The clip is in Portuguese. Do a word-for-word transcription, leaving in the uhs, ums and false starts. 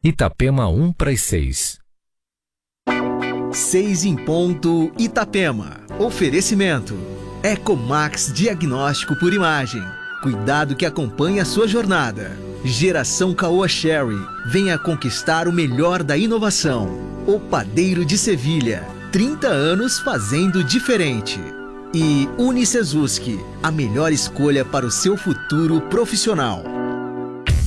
Itapema um para as seis. Seis em ponto, Itapema. Oferecimento. Ecomax Diagnóstico por Imagem. Cuidado que acompanha a sua jornada. Geração Caoa Sherry. Venha conquistar o melhor da inovação. O Padeiro de Sevilha. trinta anos fazendo diferente. E Unicesuski. A melhor escolha para o seu futuro profissional.